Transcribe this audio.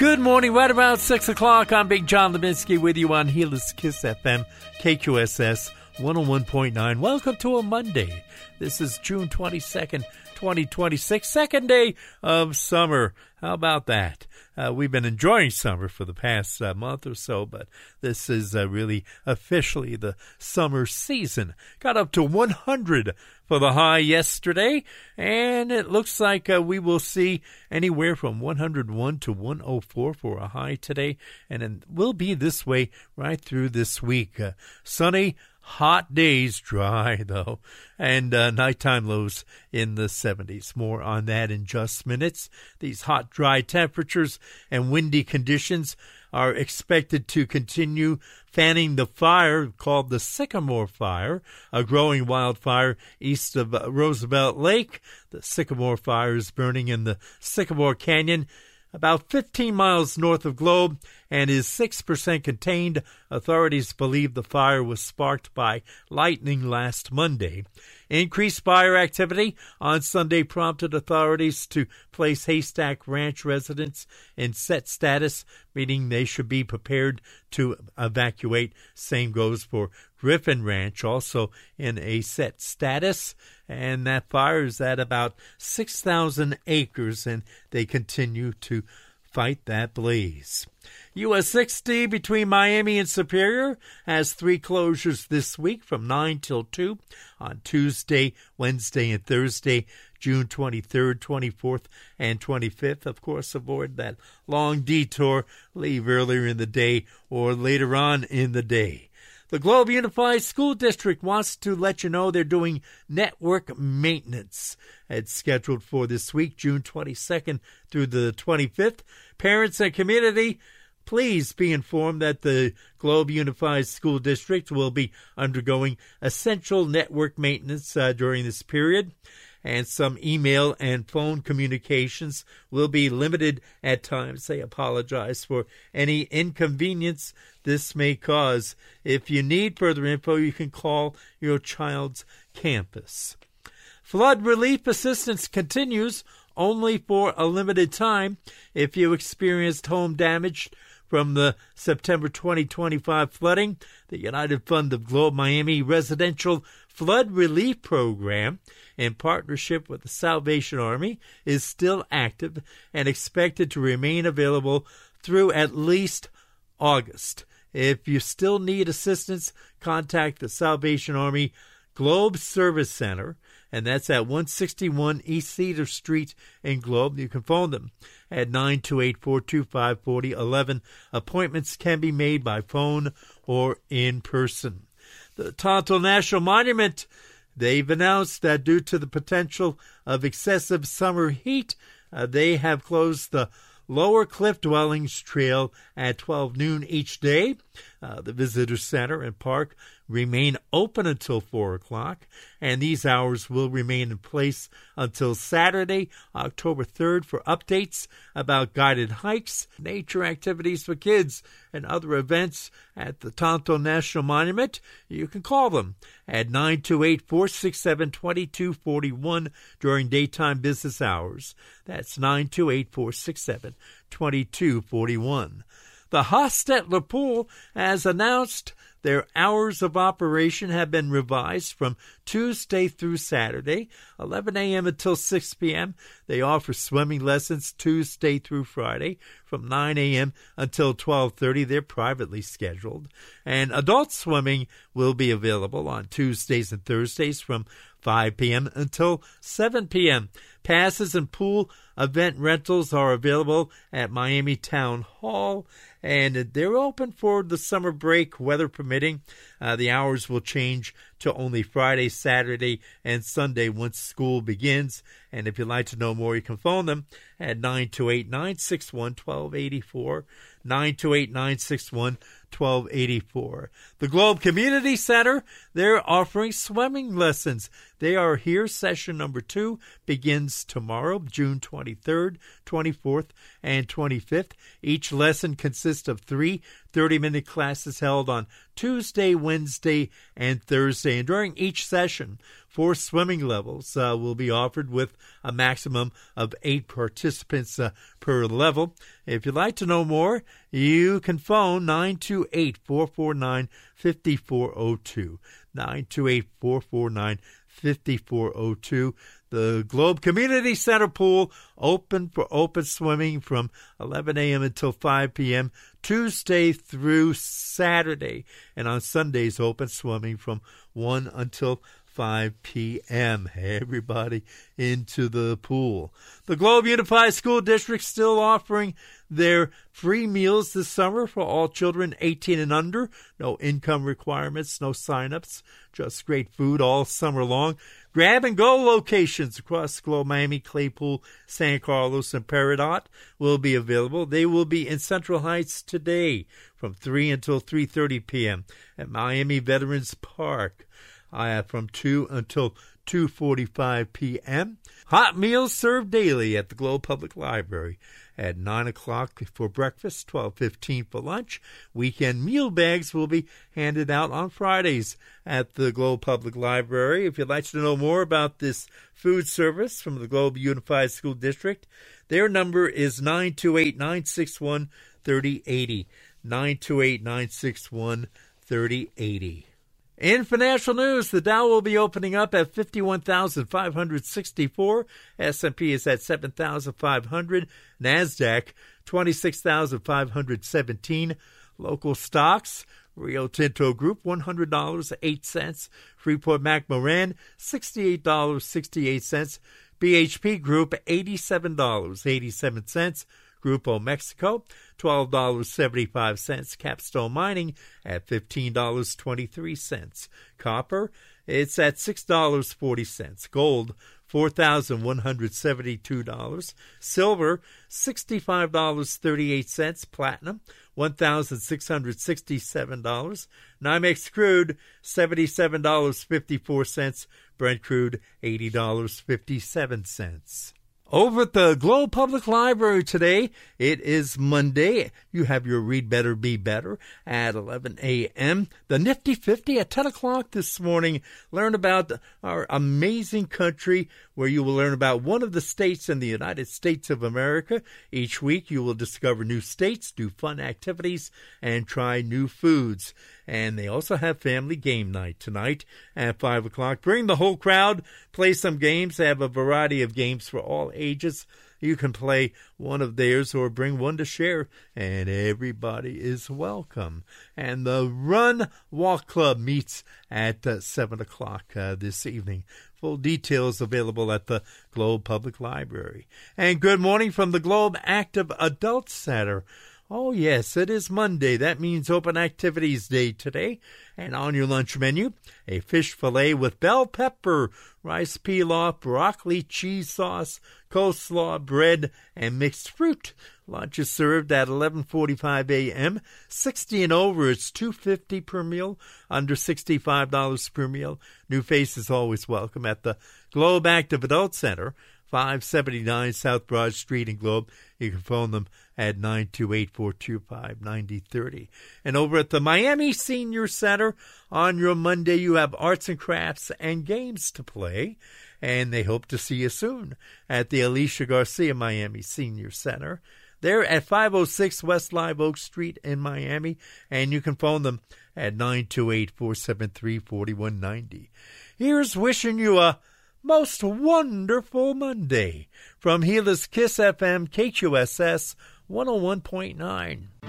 Good morning, right about 6 o'clock. I'm Big John Levinsky with you on Helix Kiss FM, KQSS 101.9. Welcome to a Monday. This is June 22nd, 2026, second day of summer. How about that? We've been enjoying summer for the past month or so, but this is really officially the summer season. Got up to 100 for the high yesterday, and it looks like we will see anywhere from 101 to 104 for a high today, and it will be this way right through this week. Sunny, hot days, dry though, and nighttime lows in the 70s. More on that in just minutes. These hot, dry temperatures and windy conditions are expected to continue fanning the fire called the Sycamore Fire, a growing wildfire east of Roosevelt Lake. The Sycamore Fire is burning in the Sycamore Canyon, about 15 miles north of Globe, and is 6% contained. Authorities believe the fire was sparked by lightning last Monday. Increased fire activity on Sunday prompted authorities to place Haystack Ranch residents in set status, meaning they should be prepared to evacuate. Same goes for Griffin Ranch, also in a set status. And that fire is at about 6,000 acres, and they continue to fight that blaze. US 60 between Miami and Superior has 3 closures this week from 9 till 2 on Tuesday, Wednesday, and Thursday, June 23rd, 24th, and 25th. Of course, avoid that long detour. Leave earlier in the day or later on in the day. The Globe Unified School District wants to let you know they're doing network maintenance. It's scheduled for this week, June 22nd through the 25th. Parents and community, please be informed that the Globe Unified School District will be undergoing essential network maintenance during this period, and some email and phone communications will be limited at times. They apologize for any inconvenience this may cause. If you need further info, you can call your child's campus. Flood relief assistance continues only for a limited time. If you experienced home damage from the September 2025 flooding, the United Fund of Globe Miami Residential Flood Relief Program, in partnership with the Salvation Army, is still active and expected to remain available through at least August. If you still need assistance, contact the Salvation Army Globe Service Center, and that's at 161 East Cedar Street in Globe. You can phone them at 928-425-4011. Appointments can be made by phone or in person. The Tonto National Monument, they've announced that due to the potential of excessive summer heat, they have closed the Lower Cliff Dwellings Trail at 12 noon each day. The Visitor Center and Park remain open until 4 o'clock, and these hours will remain in place until Saturday, October 3rd, for updates about guided hikes, nature activities for kids, and other events at the Tonto National Monument. You can call them at 928-467-2241 during daytime business hours. That's 928-467-2241. The Hostetler Pool has announced their hours of operation have been revised from Tuesday through Saturday, 11 a.m. until 6 p.m. They offer swimming lessons Tuesday through Friday from 9 a.m. until 12:30. They're privately scheduled. And adult swimming will be available on Tuesdays and Thursdays from 5 p.m. until 7 p.m. Passes and pool event rentals are available at Miami Town Hall, and they're open for the summer break, weather permitting. The hours will change to only Friday, Saturday, and Sunday once school begins. And if you'd like to know more, you can phone them at 928-961-1284, 928-961-1284. The Globe Community Center, they're offering swimming lessons. They are here. Session number 2 begins tomorrow, June 23rd, 24th, and 25th. Each lesson consists of 3 30-minute classes held on Tuesday, Wednesday, and Thursday. And during each session, 4 swimming levels will be offered with a maximum of 8 participants per level. If you'd like to know more, you can phone 928-449-5402. 928-449-5402. The Globe Community Center pool open for open swimming from 11 a.m. until 5 p.m. Tuesday through Saturday. And on Sundays, open swimming from 1 until 5 p.m. Everybody into the pool. The Globe Unified School District still offering their free meals this summer for all children 18 and under. No income requirements, no sign-ups, just great food all summer long. Grab-and-go locations across the Globe, Miami, Claypool, San Carlos, and Peridot will be available. They will be in Central Heights today from 3 until 3:30 p.m. at Miami Veterans Park from 2 until 2:45 p.m. Hot meals served daily at the Globe Public Library at 9 o'clock for breakfast, 12:15 for lunch. Weekend meal bags will be handed out on Fridays at the Globe Public Library. If you'd like to know more about this food service from the Globe Unified School District, their number is 928-961-3080. 928-961-3080. In financial news, the Dow will be opening up at 51,564. S&P is at 7,500. NASDAQ, 26,517. Local stocks, Rio Tinto Group, $100.08. Freeport-McMoRan, $68.68. BHP Group, $87.87. Grupo Mexico, $12.75. Capstone Mining at $15.23. Copper, it's at $6.40. Gold, $4,172. Silver, $65.38. Platinum, $1,667. NYMEX crude, $77.54. Brent crude, $80.57. Over at the Globe Public Library today, it is Monday. You have your Read Better, Be Better at 11 a.m. The Nifty 50 at 10 o'clock this morning. Learn about our amazing country, where you will learn about one of the states in the United States of America. Each week you will discover new states, do fun activities, and try new foods. And they also have family game night tonight at 5 o'clock. Bring the whole crowd, play some games. They have a variety of games for all ages. You can play one of theirs or bring one to share, and everybody is welcome. And the Run Walk Club meets at 7 o'clock this evening. Full details available at the Globe Public Library. And good morning from the Globe Active Adult Center. Oh, yes, it is Monday. That means Open Activities Day today. And on your lunch menu, a fish fillet with bell pepper, rice pilaf, broccoli, cheese sauce, coleslaw, bread, and mixed fruit. Lunch is served at 11:45 a.m. 60 and over, it's $2.50 per meal. Under $65 per meal. New faces always welcome at the Globe Active Adult Center, 579 South Broad Street in Globe. You can phone them at 928-425-9030. And over at the Miami Senior Center, on your Monday, you have arts and crafts and games to play. And they hope to see you soon at the Alicia Garcia Miami Senior Center. They're at 506 West Live Oak Street in Miami. And you can phone them at 928-473-4190. Here's wishing you a most wonderful Monday from Gila's Kiss FM KQSS 101.9.